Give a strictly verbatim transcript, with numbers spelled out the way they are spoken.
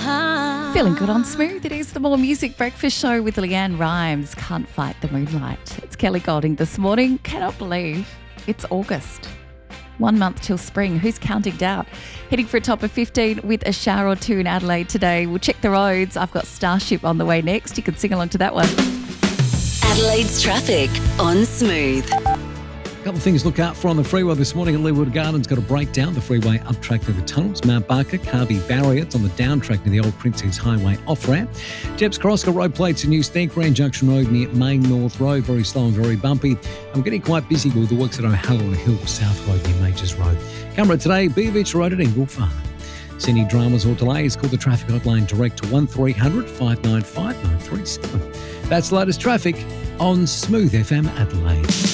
Feeling good on Smooth. It is the More Music Breakfast Show with Leanne Rhymes. Can't fight the moonlight. It's Kelly Golding this morning. Cannot believe it's August. One month till spring. Who's counting down? Heading for a top of fifteen with a shower or two in Adelaide today. We'll check the roads. I've got Starship on the way next. You can sing along to that one. Adelaide's traffic on Smooth. A couple of things to look out for on the freeway this morning. At Leeward Gardens got a breakdown. The freeway up track near the tunnels. Mount Barker, Carby Barrier. It's on the down track near the old Princess Highway off-ramp. Jeps Cross got road plates in use there. Grand Junction Road near Main North Road. Very slow and very bumpy. I'm getting quite busy with the works at O'Halloran Hill South Road near Majors Road. Camera today, Beach Road at Ingle Farm. See any dramas or delays, call the traffic hotline direct to one three hundred five nine five nine three seven. That's the latest traffic on Smooth F M Adelaide.